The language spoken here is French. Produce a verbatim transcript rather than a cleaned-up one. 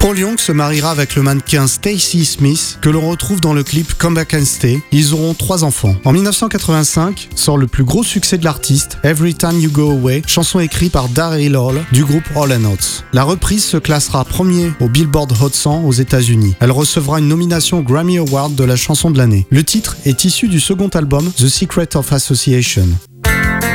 Paul Young se mariera avec le mannequin Stacy Smith, que l'on retrouve dans le clip Come Back and Stay. Ils auront trois enfants. En dix-neuf cent quatre-vingt-cinq sort le plus gros succès de l'artiste, Every Time You Go Away, chanson écrite par Daryl Hall du groupe Hall and Oates. La reprise se classera premier au Billboard Hot cent aux États-Unis. Elle recevra une nomination au Grammy Award de la chanson de l'année. Le titre est issu du second album The Secret of Association.